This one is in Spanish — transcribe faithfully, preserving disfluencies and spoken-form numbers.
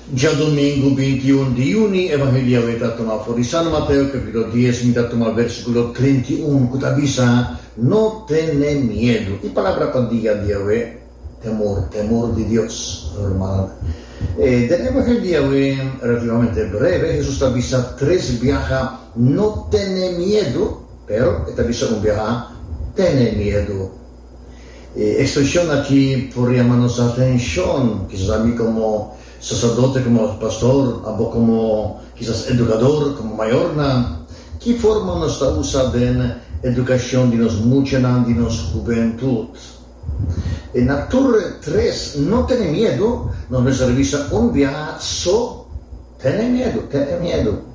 Ya domingo veintiuno de junio, Evangelio está tomado por San Mateo, capítulo diez, está tomado versículo treinta y uno, que avisa, no tiene miedo. Y palabra para día de hoy, temor, temor de Dios, normal. Eh, del Evangelio de hoy, relativamente breve, Jesús avisa tres viajes, no tiene miedo, pero te avisa un viaje, tiene miedo. Eh, expresión aquí por llamarnos atención, quizás a mí como sacerdote, como pastor, o como quizás educador, como mayorna, ¿qué forma nos está usando en educación de nos muchachos, de nos juventud? En la Torre tres, no tiene miedo, nos revisa un viaje, so, tiene miedo, tiene miedo.